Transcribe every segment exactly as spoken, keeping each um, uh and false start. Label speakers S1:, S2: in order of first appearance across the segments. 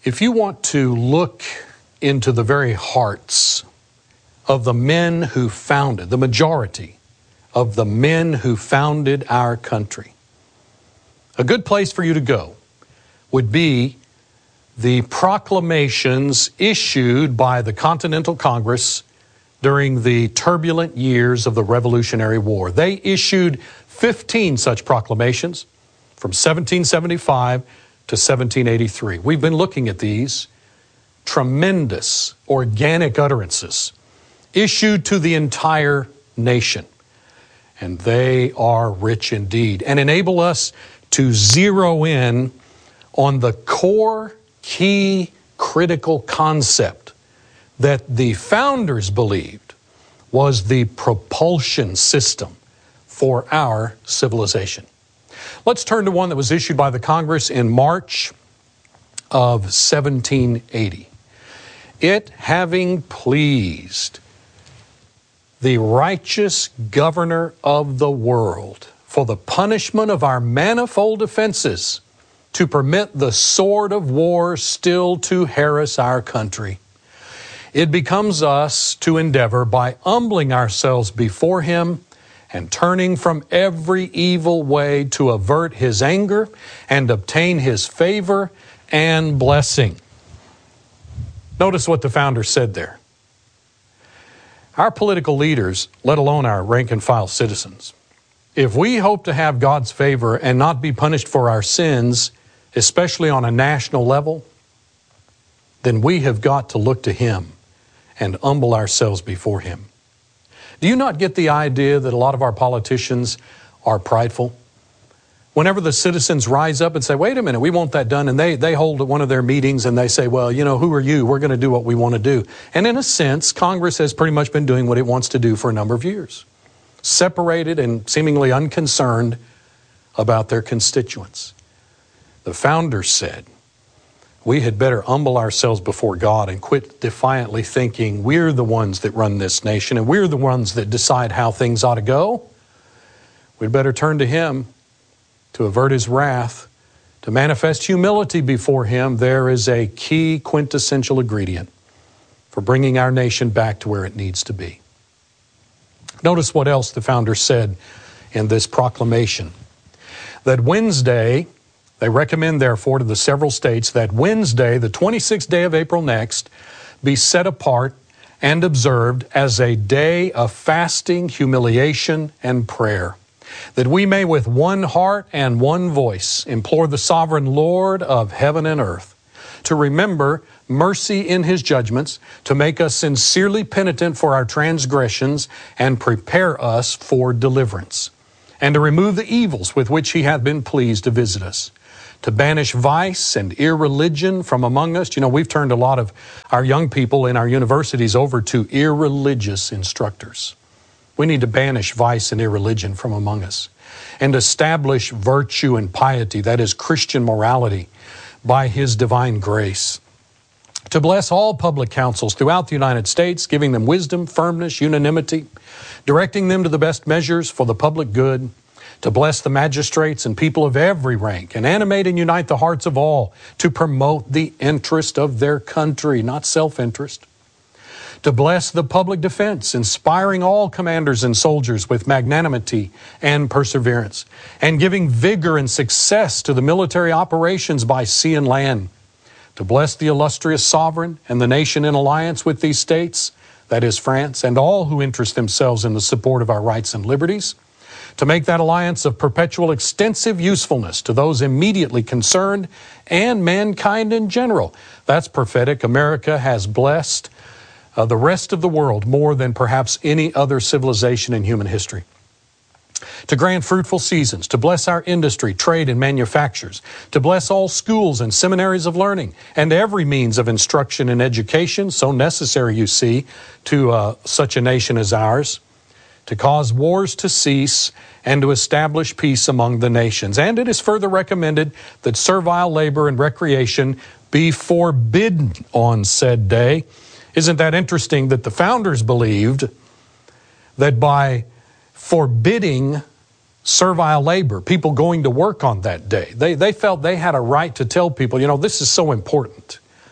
S1: If you want to look into the very hearts of the men who founded, the majority of the men who founded our country, a good place for you to go would be the proclamations issued by the Continental Congress during the turbulent years of the Revolutionary War. They issued fifteen such proclamations from seventeen seventy-five to seventeen eighty-three. We've been looking at these tremendous organic utterances issued to the entire nation. And they are rich indeed and enable us to zero in on the core, key, critical concept that the founders believed was the propulsion system for our civilization. Let's turn to one that was issued by the Congress in March of seventeen eighty. It having pleased the righteous governor of the world for the punishment of our manifold offenses to permit the sword of war still to harass our country, it becomes us to endeavor by humbling ourselves before Him and turning from every evil way to avert His anger and obtain His favor and blessing. Notice what the founder said there. Our political leaders, let alone our rank and file citizens, if we hope to have God's favor and not be punished for our sins, especially on a national level, then we have got to look to Him and humble ourselves before Him. Do you not get the idea that a lot of our politicians are prideful? Whenever the citizens rise up and say, wait a minute, we want that done, and they, they hold one of their meetings and they say, well, you know, who are you? We're going to do what we want to do. And in a sense, Congress has pretty much been doing what it wants to do for a number of years, separated and seemingly unconcerned about their constituents. The founders said, we had better humble ourselves before God and quit defiantly thinking we're the ones that run this nation and we're the ones that decide how things ought to go. We'd better turn to Him to avert His wrath, to manifest humility before Him. There is a key quintessential ingredient for bringing our nation back to where it needs to be. Notice what else the founder said in this proclamation. That Wednesday, they recommend therefore to the several states that Wednesday, the twenty-sixth day of April next, be set apart and observed as a day of fasting, humiliation, and prayer, that we may with one heart and one voice implore the sovereign Lord of heaven and earth to remember mercy in His judgments, to make us sincerely penitent for our transgressions and prepare us for deliverance, and to remove the evils with which He hath been pleased to visit us, to banish vice and irreligion from among us. You know, we've turned a lot of our young people in our universities over to irreligious instructors. We need to banish vice and irreligion from among us and establish virtue and piety, that is Christian morality, by His divine grace. To bless all public councils throughout the United States, giving them wisdom, firmness, unanimity, directing them to the best measures for the public good. To bless the magistrates and people of every rank and animate and unite the hearts of all to promote the interest of their country, not self-interest. To bless the public defense, inspiring all commanders and soldiers with magnanimity and perseverance, and giving vigor and success to the military operations by sea and land. To bless the illustrious sovereign and the nation in alliance with these states, that is France, and all who interest themselves in the support of our rights and liberties. To make that alliance of perpetual extensive usefulness to those immediately concerned and mankind in general. That's prophetic. America has blessed uh, the rest of the world more than perhaps any other civilization in human history. To grant fruitful seasons, to bless our industry, trade, and manufactures, to bless all schools and seminaries of learning, and every means of instruction and education, so necessary, you see, to uh, such a nation as ours. To cause wars to cease and to establish peace among the nations. And it is further recommended that servile labor and recreation be forbidden on said day. Isn't that interesting that the founders believed that by forbidding servile labor, people going to work on that day, they, they felt they had a right to tell people, you know, this is so important.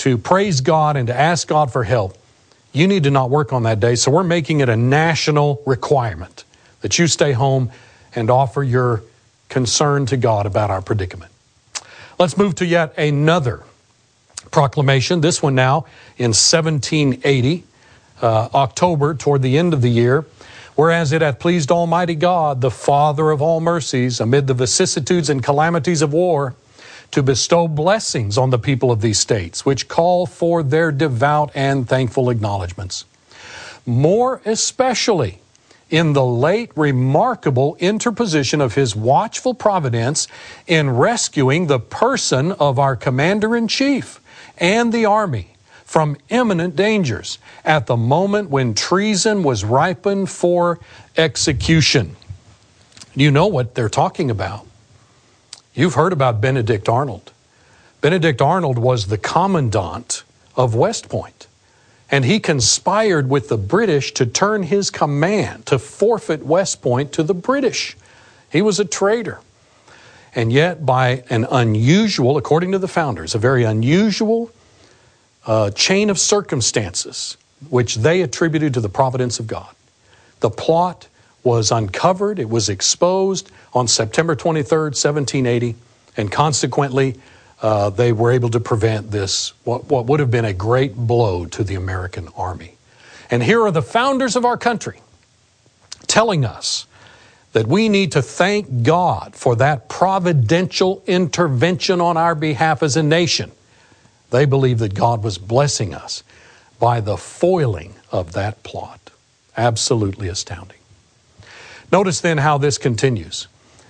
S1: to praise God and to ask God for help, you need to not work on that day. So we're making it a national requirement that you stay home and offer your concern to God about our predicament. Let's move to yet another proclamation, this one now in seventeen eighty, uh, October, toward the end of the year. Whereas it hath pleased Almighty God, the Father of all mercies, amid the vicissitudes and calamities of war, to bestow blessings on the people of these states, which call for their devout and thankful acknowledgments. More especially in the late remarkable interposition of His watchful providence in rescuing the person of our Commander-in-Chief and the Army from imminent dangers at the moment when treason was ripened for execution. You know what they're talking about. You've heard about Benedict Arnold. Benedict Arnold was the commandant of West Point, and he conspired with the British to turn his command, to forfeit West Point to the British. He was a traitor. And yet, by an unusual, according to the founders, a very unusual uh, chain of circumstances, which they attributed to the providence of God, the plot was uncovered, it was exposed on September twenty-third, seventeen eighty, and consequently, uh, they were able to prevent this, what, what would have been a great blow to the American Army. And here are the founders of our country telling us that we need to thank God for that providential intervention on our behalf as a nation. They believe that God was blessing us by the foiling of that plot. Absolutely astounding. Notice then how this continues.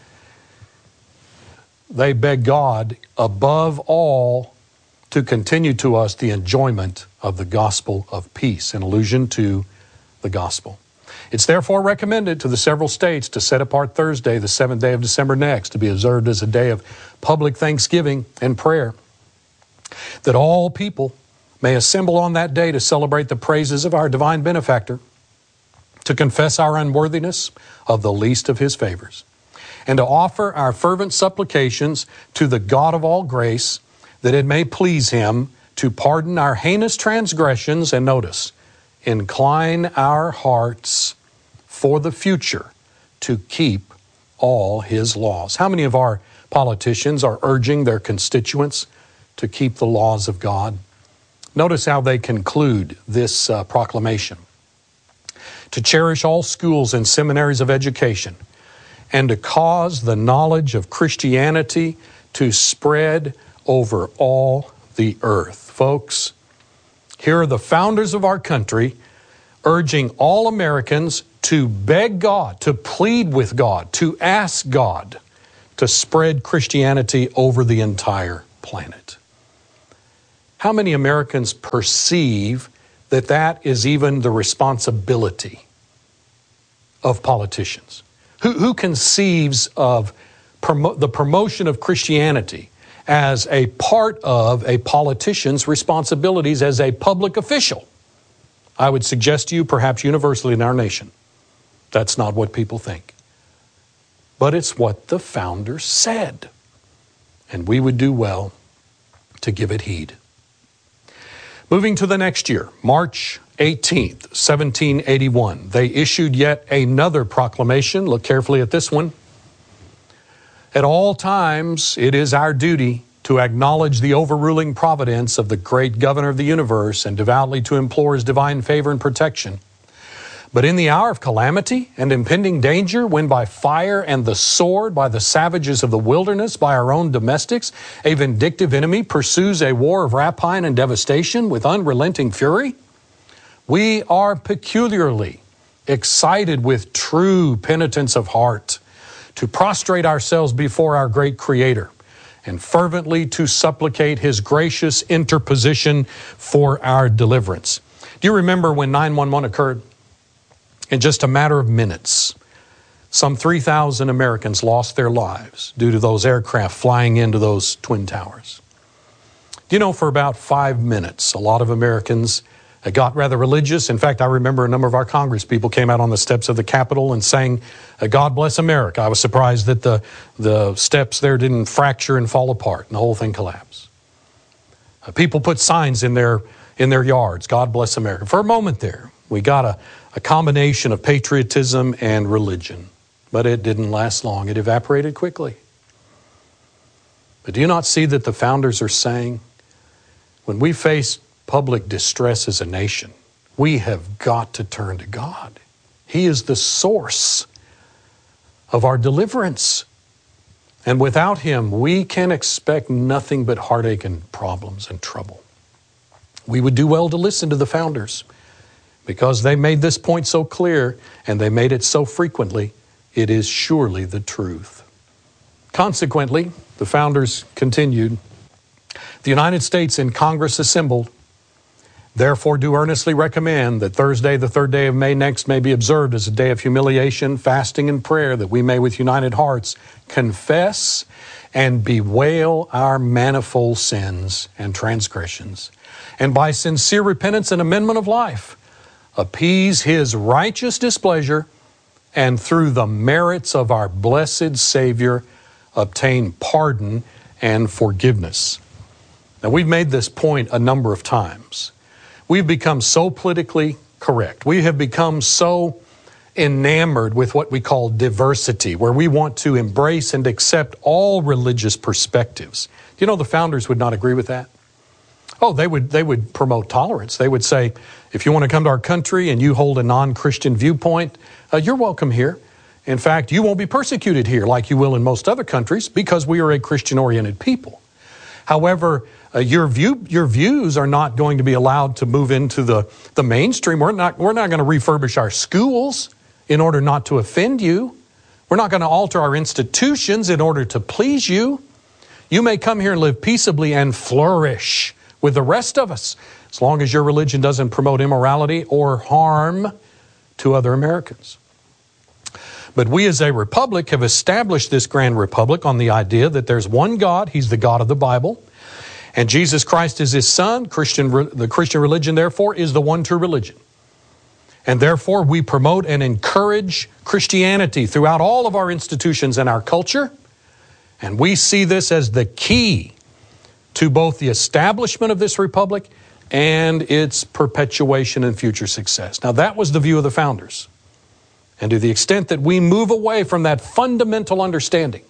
S1: They beg God above all to continue to us the enjoyment of the gospel of peace, in allusion to the gospel. It's therefore recommended to the several states to set apart Thursday, the seventh day of December next, to be observed as a day of public thanksgiving and prayer, that all people may assemble on that day to celebrate the praises of our divine benefactor, to confess our unworthiness of the least of His favors, and to offer our fervent supplications to the God of all grace, that it may please Him to pardon our heinous transgressions, and notice, incline our hearts for the future to keep all His laws. How many of our politicians are urging their constituents to keep the laws of God? Notice how they conclude this uh, proclamation. To cherish all schools and seminaries of education, and to cause the knowledge of Christianity to spread over all the earth. Folks, here are the founders of our country urging all Americans to beg God, to plead with God, to ask God to spread Christianity over the entire planet. How many Americans perceive that that is even the responsibility of politicians? Who, who conceives of promo- the promotion of Christianity as a part of a politician's responsibilities as a public official? I would suggest to you, perhaps universally in our nation, that's not what people think. But it's what the founders said, and we would do well to give it heed. Moving to the next year, March eighteenth, seventeen eighty-one, they issued yet another proclamation. Look carefully at this one. At all times, it is our duty to acknowledge the overruling providence of the great governor of the universe and devoutly to implore His divine favor and protection. But in the hour of calamity and impending danger, when by fire and the sword, by the savages of the wilderness, by our own domestics, a vindictive enemy pursues a war of rapine and devastation with unrelenting fury, we are peculiarly excited with true penitence of heart to prostrate ourselves before our great Creator and fervently to supplicate His gracious interposition for our deliverance. Do you remember when nine one one occurred? In just a matter of minutes, some three thousand Americans lost their lives due to those aircraft flying into those Twin Towers. Do you know, for about five minutes, a lot of Americans got rather religious. In fact, I remember a number of our Congress people came out on the steps of the Capitol and sang, "God Bless America." I was surprised that the, the steps there didn't fracture and fall apart and the whole thing collapsed. Uh, people put signs in their, in their yards, God bless America. For a moment there, we got a, a combination of patriotism and religion. But it didn't last long. It evaporated quickly. But do you not see that the founders are saying, when we face public distress as a nation, we have got to turn to God. He is the source of our deliverance. And without Him, we can expect nothing but heartache and problems and trouble. We would do well to listen to the founders because they made this point so clear and they made it so frequently. It is surely the truth. Consequently, the founders continued, the United States in Congress assembled, therefore do earnestly recommend that Thursday, the third day of May next, may be observed as a day of humiliation, fasting, and prayer, that we may with united hearts confess and bewail our manifold sins and transgressions, and by sincere repentance and amendment of life, appease His righteous displeasure, and through the merits of our blessed Savior, obtain pardon and forgiveness. Now, we've made this point a number of times. We've become so politically correct. We have become so enamored with what we call diversity, where we want to embrace and accept all religious perspectives. Do you know the founders would not agree with that? Oh, they would they would promote tolerance. They would say, if you want to come to our country and you hold a non-Christian viewpoint, uh, you're welcome here. In fact, you won't be persecuted here like you will in most other countries because we are a Christian-oriented people. However, uh, your view your views are not going to be allowed to move into the, the mainstream. We're not we're not going to refurbish our schools in order not to offend you. We're not going to alter our institutions in order to please you. You may come here and live peaceably and flourish with the rest of us, as long as your religion doesn't promote immorality or harm to other Americans. But we as a republic have established this grand republic on the idea that there's one God, He's the God of the Bible, and Jesus Christ is His Son. Christian, the Christian religion, therefore, is the one true religion. And therefore, we promote and encourage Christianity throughout all of our institutions and our culture, and we see this as the key to both the establishment of this republic and its perpetuation and future success. Now, that was the view of the founders. And to the extent that we move away from that fundamental understanding,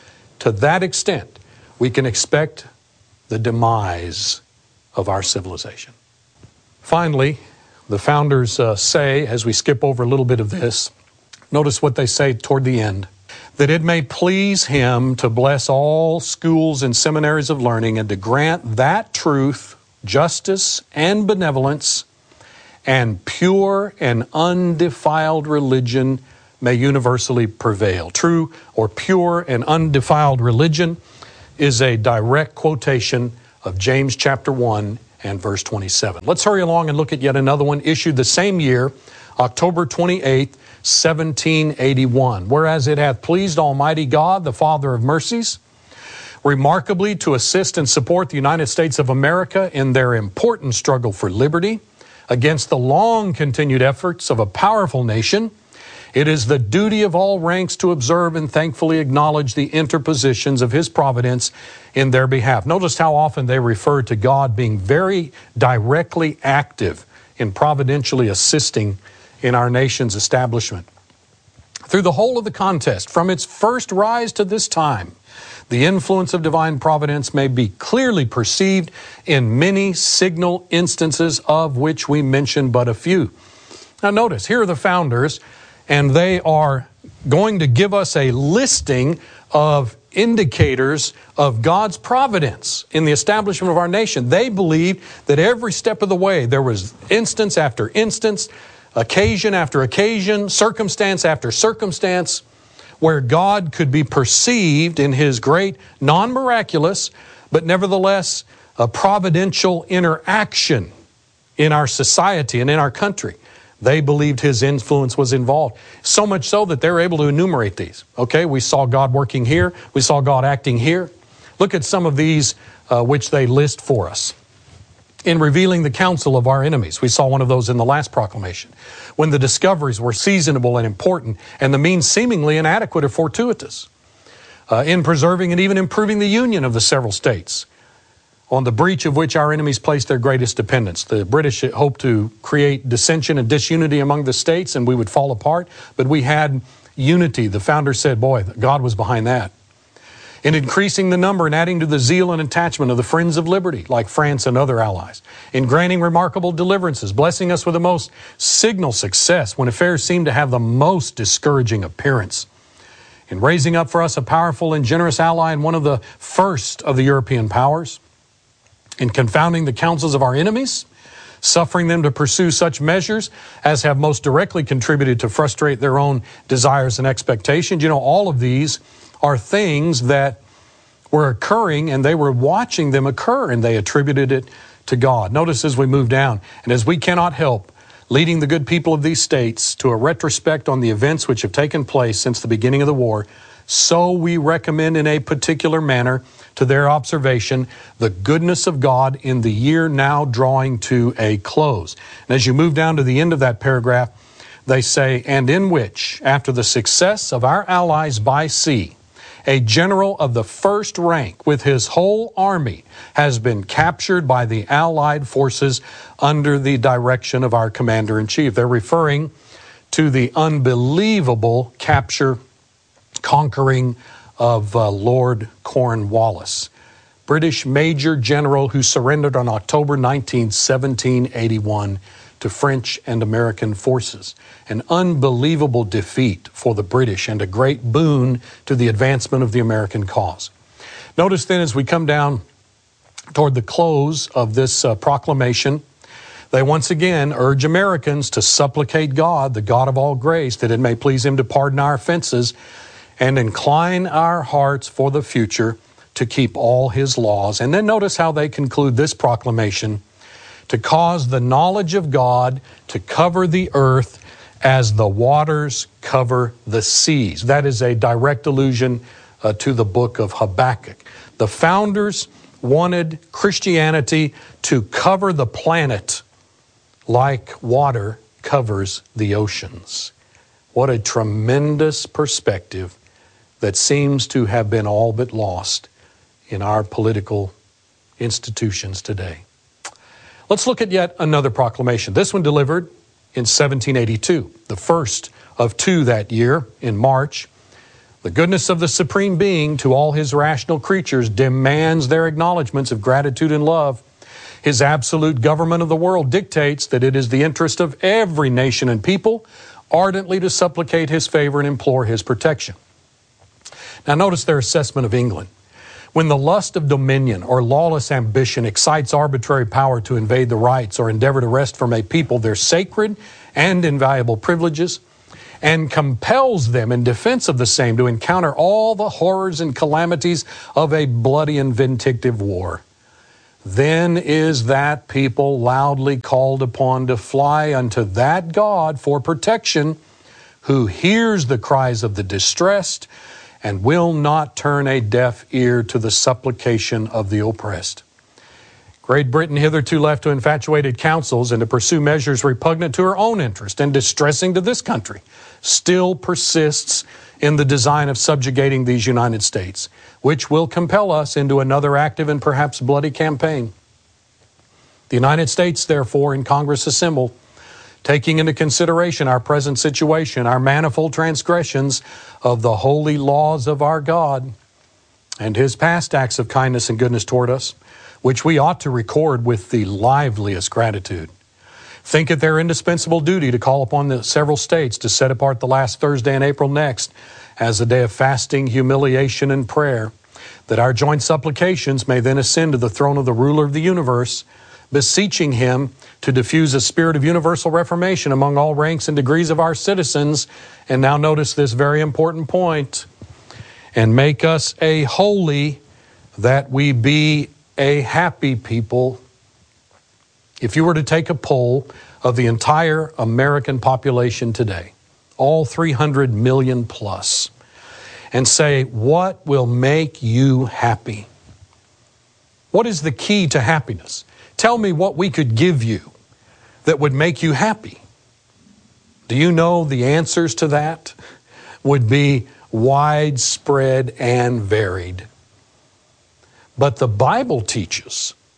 S1: to that extent, we can expect the demise of our civilization. Finally, the founders uh, say, as we skip over a little bit of this, notice what they say toward the end, that it may please Him to bless all schools and seminaries of learning and to grant that truth, justice, and benevolence, and pure and undefiled religion may universally prevail. True or pure and undefiled religion is a direct quotation of James chapter one and verse twenty-seven. Let's hurry along and look at yet another one issued the same year, October twenty-eighth, seventeen eighty-one. Whereas it hath pleased Almighty God, the Father of mercies, remarkably to assist and support the United States of America in their important struggle for liberty against the long-continued efforts of a powerful nation, it is the duty of all ranks to observe and thankfully acknowledge the interpositions of His providence in their behalf. Notice how often they refer to God being very directly active in providentially assisting in our nation's establishment. Through the whole of the contest, from its first rise to this time, the influence of divine providence may be clearly perceived in many signal instances, of which we mention but a few. Now notice, here are the founders, and they are going to give us a listing of indicators of God's providence in the establishment of our nation. They believed that every step of the way there was instance after instance, occasion after occasion, circumstance after circumstance, where God could be perceived in His great, non-miraculous, but nevertheless a providential interaction in our society and in our country. They believed His influence was involved. So much so that they're able to enumerate these. Okay, we saw God working here. We saw God acting here. Look at some of these uh, which they list for us. In revealing the counsel of our enemies. We saw one of those in the last proclamation. When the discoveries were seasonable and important, and the means seemingly inadequate or fortuitous. Uh, in preserving and even improving the union of the several states. on the breach of which our enemies placed their greatest dependence. The British hoped to create dissension and disunity among the states, and we would fall apart, but we had unity. The founder said, boy, God was behind that. In increasing the number and adding to the zeal and attachment of the friends of liberty, like France and other allies. In granting remarkable deliverances, blessing us with the most signal success when affairs seemed to have the most discouraging appearance. In raising up for us a powerful and generous ally and one of the first of the European powers. In confounding the counsels of our enemies, suffering them to pursue such measures as have most directly contributed to frustrate their own desires and expectations. You know, all of these are things that were occurring, and they were watching them occur, and they attributed it to God. Notice as we move down, and as we cannot help leading the good people of these states to a retrospect on the events which have taken place since the beginning of the war, so we recommend in a particular manner to their observation the goodness of God in the year now drawing to a close. And as you move down to the end of that paragraph, they say, and in which, after the success of our allies by sea, a general of the first rank with his whole army has been captured by the Allied forces under the direction of our commander-in-chief. They're referring to the unbelievable capture, conquering of uh, Lord Cornwallis, British Major General who surrendered on October nineteenth, seventeen eighty-one to French and American forces. An unbelievable defeat for the British and a great boon to the advancement of the American cause. Notice then as we come down toward the close of this uh, proclamation, they once again urge Americans to supplicate God, the God of all grace, that it may please Him to pardon our offenses and incline our hearts for the future to keep all His laws. And then notice how they conclude this proclamation: to cause the knowledge of God to cover the earth as the waters cover the seas. That is a direct allusion uh, to the book of Habakkuk. The founders wanted Christianity to cover the planet like water covers the oceans. What a tremendous perspective that seems to have been all but lost in our political institutions today. Let's look at yet another proclamation. This one delivered in seventeen eighty-two, the first of two that year in March. The goodness of the Supreme Being to all His rational creatures demands their acknowledgments of gratitude and love. His absolute government of the world dictates that it is the interest of every nation and people ardently to supplicate His favor and implore His protection. Now notice their assessment of England. When the lust of dominion or lawless ambition excites arbitrary power to invade the rights or endeavor to wrest from a people their sacred and invaluable privileges, and compels them in defense of the same to encounter all the horrors and calamities of a bloody and vindictive war, then is that people loudly called upon to fly unto that God for protection, who hears the cries of the distressed and will not turn a deaf ear to the supplication of the oppressed. Great Britain, hitherto left to infatuated counsels and to pursue measures repugnant to her own interest and distressing to this country, still persists in the design of subjugating these United States, which will compel us into another active and perhaps bloody campaign. The United States, therefore, in Congress assembled, taking into consideration our present situation, our manifold transgressions of the holy laws of our God, and His past acts of kindness and goodness toward us, which we ought to record with the liveliest gratitude, think it their indispensable duty to call upon the several states to set apart the last Thursday in April next as a day of fasting, humiliation, and prayer, that our joint supplications may then ascend to the throne of the ruler of the universe, beseeching Him to diffuse a spirit of universal reformation among all ranks and degrees of our citizens. And now notice this very important point: and make us a holy, that we be a happy people. If you were to take a poll of the entire American population today, all three hundred million plus, and say, what will make you happy? What is the key to happiness? Tell me what we could give you that would make you happy. Do you know the answers to that would be widespread and varied? But the Bible teaches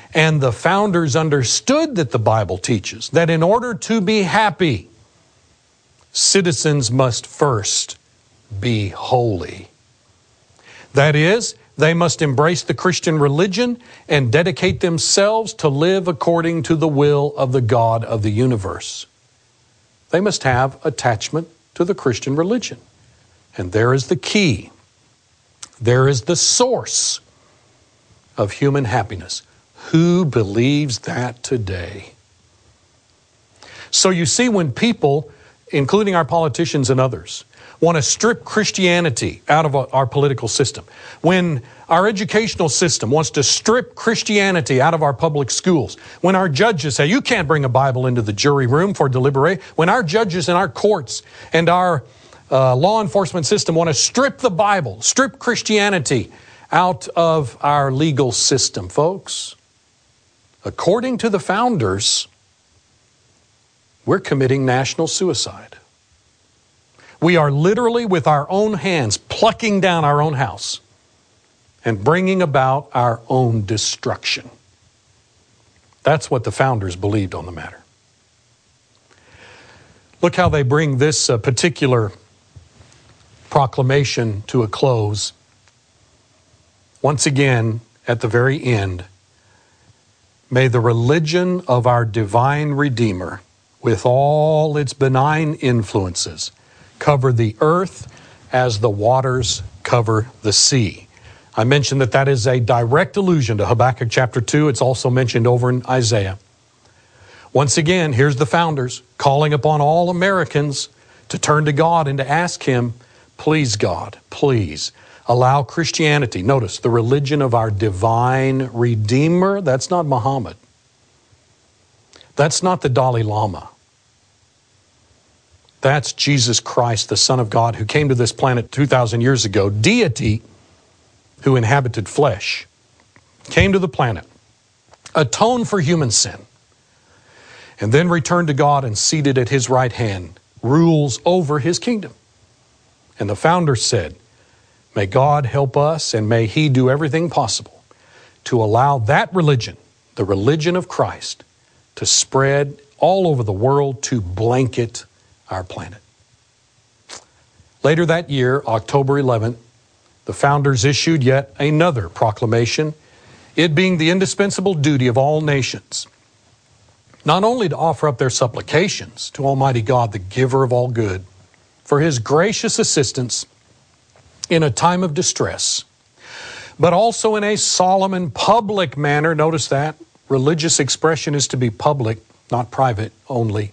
S1: And the founders understood that the Bible teaches that in order to be happy, citizens must first be holy. That is, they must embrace the Christian religion and dedicate themselves to live according to the will of the God of the universe. They must have attachment to the Christian religion. And there is the key. There is the source of human happiness. Who believes that today? So you see, when people, including our politicians and others, want to strip Christianity out of our political system, when our educational system wants to strip Christianity out of our public schools, when our judges say, you can't bring a Bible into the jury room for deliberation, when our judges in our courts and our uh, law enforcement system want to strip the Bible, strip Christianity out of our legal system, folks, according to the founders, we're committing national suicide. We are literally with our own hands plucking down our own house and bringing about our own destruction. That's what the founders believed on the matter. Look how they bring this uh, particular proclamation to a close. Once again, at the very end, may the religion of our divine Redeemer, with all its benign influences, cover the earth as the waters cover the sea. I mentioned that that is a direct allusion to Habakkuk chapter two. It's also mentioned over in Isaiah. Once again, here's the founders calling upon all Americans to turn to God and to ask Him, please God, please allow Christianity, notice, the religion of our divine Redeemer. That's not Muhammad. That's not the Dalai Lama. That's Jesus Christ, the Son of God, who came to this planet two thousand years ago, deity who inhabited flesh, came to the planet, atoned for human sin, and then returned to God and seated at His right hand, rules over His kingdom. And the founders said, may God help us and may He do everything possible to allow that religion, the religion of Christ, to spread all over the world, to blanket our planet. Later that year, October eleventh, the founders issued yet another proclamation, it being the indispensable duty of all nations, not only to offer up their supplications to Almighty God, the giver of all good, for His gracious assistance in a time of distress, but also in a solemn and public manner. Notice that religious expression is to be public, not private only.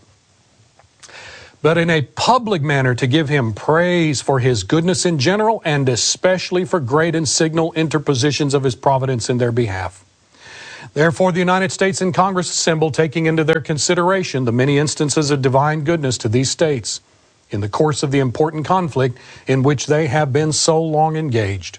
S1: But in a public manner to give Him praise for His goodness in general and especially for great and signal interpositions of His providence in their behalf. Therefore, the United States and Congress assemble, taking into their consideration the many instances of divine goodness to these states in the course of the important conflict in which they have been so long engaged.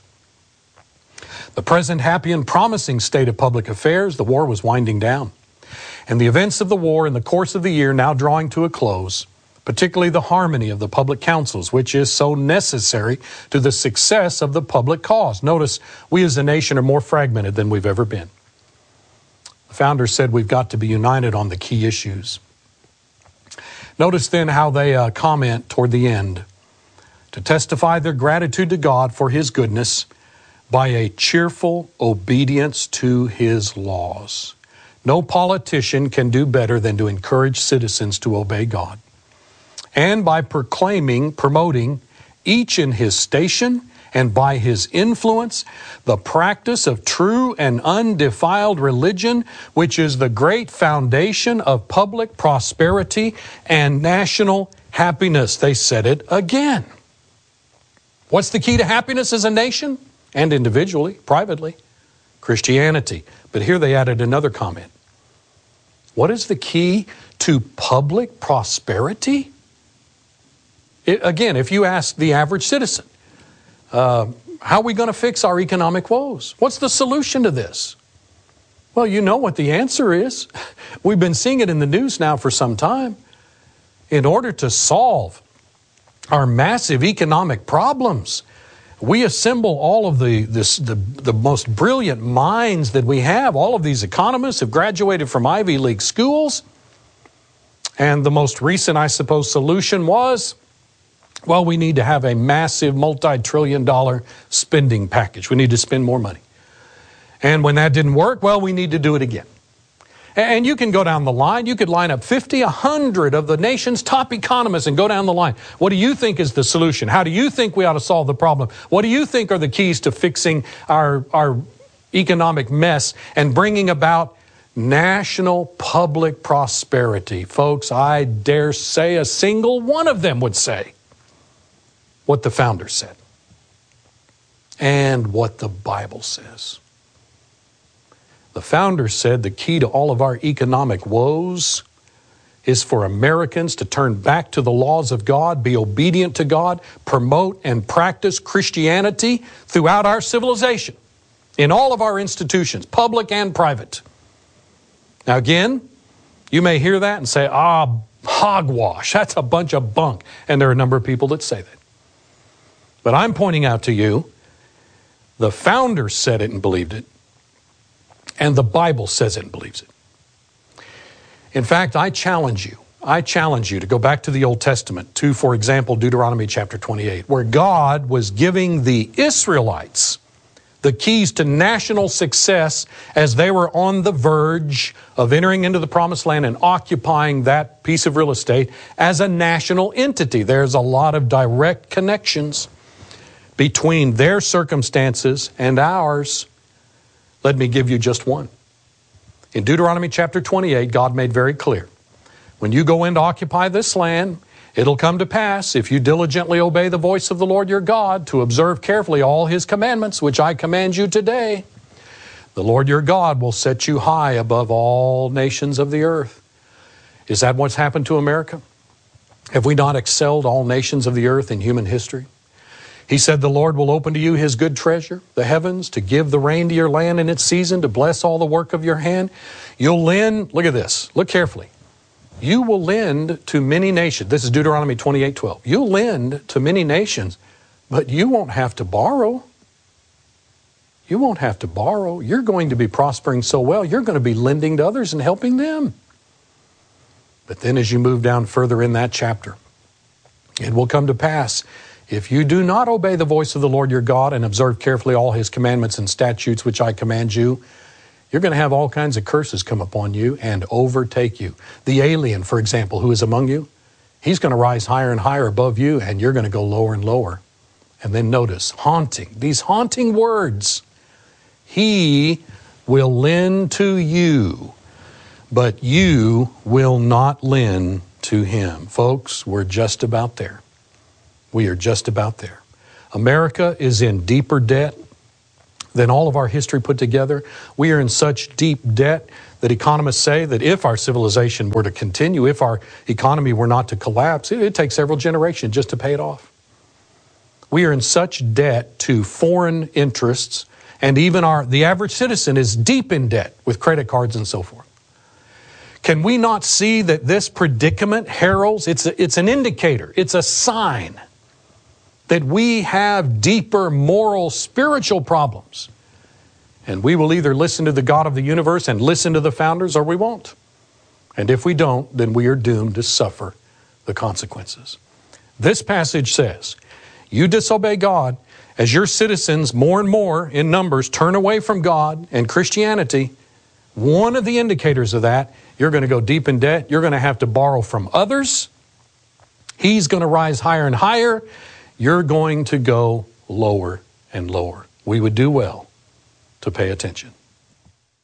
S1: The present happy and promising state of public affairs, the war was winding down, and the events of the war in the course of the year now drawing to a close, particularly the harmony of the public councils, which is so necessary to the success of the public cause. Notice, we as a nation are more fragmented than we've ever been. The founders said we've got to be united on the key issues. Notice then how they uh, comment toward the end, to testify their gratitude to God for His goodness by a cheerful obedience to His laws. No politician can do better than to encourage citizens to obey God. And by proclaiming, promoting, each in his station and by his influence, the practice of true and undefiled religion, which is the great foundation of public prosperity and national happiness. They said it again. What's the key to happiness as a nation and individually, privately? Christianity. But here they added another comment. What is the key to public prosperity? It, again, if you ask the average citizen, uh, how are we going to fix our economic woes? What's the solution to this? Well, you know what the answer is. We've been seeing it in the news now for some time. In order to solve our massive economic problems, We assemble all of the, this, the, the most brilliant minds that we have. All of these economists have graduated from Ivy League schools. And the most recent, I suppose, solution was, well, we need to have a massive multi-trillion dollar spending package. We need to spend more money. And when that didn't work, well, we need to do it again. And you can go down the line. You could line up fifty, a hundred of the nation's top economists and go down the line. What do you think is the solution? How do you think we ought to solve the problem? What do you think are the keys to fixing our, our economic mess and bringing about national public prosperity? Folks, I dare say a single one of them would say what the founders said and what the Bible says. The founders said the key to all of our economic woes is for Americans to turn back to the laws of God, be obedient to God, promote and practice Christianity throughout our civilization, in all of our institutions, public and private. Now again, you may hear that and say, ah, hogwash, that's a bunch of bunk. And there are a number of people that say that. But I'm pointing out to you, the founders said it and believed it. And the Bible says it and believes it. In fact, I challenge you, I challenge you to go back to the Old Testament, to, for example, Deuteronomy chapter twenty-eight, where God was giving the Israelites the keys to national success as they were on the verge of entering into the Promised Land and occupying that piece of real estate as a national entity. There's a lot of direct connections between their circumstances and ours. Let me give you just one. In Deuteronomy chapter twenty-eight, God made very clear, when you go in to occupy this land, it'll come to pass, if you diligently obey the voice of the Lord your God, to observe carefully all His commandments, which I command you today, the Lord your God will set you high above all nations of the earth. Is that what's happened to America? Have we not excelled all nations of the earth in human history? He said, the Lord will open to you His good treasure, the heavens, to give the rain to your land in its season, to bless all the work of your hand. You'll lend, look at this, look carefully. You will lend to many nations. This is Deuteronomy twenty-eight twelve. You'll lend to many nations, but you won't have to borrow. You won't have to borrow. You're going to be prospering so well, you're going to be lending to others and helping them. But then as you move down further in that chapter, it will come to pass, if you do not obey the voice of the Lord your God and observe carefully all His commandments and statutes which I command you, you're going to have all kinds of curses come upon you and overtake you. The alien, for example, who is among you, he's going to rise higher and higher above you, and you're going to go lower and lower. And then notice, haunting, these haunting words. He will lend to you, but you will not lend to him. Folks, we're just about there. We are just about there. America is in deeper debt than all of our history put together. We are in such deep debt that economists say that if our civilization were to continue, if our economy were not to collapse, it would take several generations just to pay it off. We are in such debt to foreign interests, and even our the average citizen is deep in debt with credit cards and so forth. Can we not see that this predicament heralds, it's, a, it's an indicator, it's a sign that we have deeper moral, spiritual problems. And we will either listen to the God of the universe and listen to the founders, or we won't. And if we don't, then we are doomed to suffer the consequences. This passage says, you disobey God, as your citizens more and more in numbers turn away from God and Christianity, one of the indicators of that, you're going to go deep in debt, you're going to have to borrow from others, He's going to rise higher and higher, you're going to go lower and lower. We would do well to pay attention.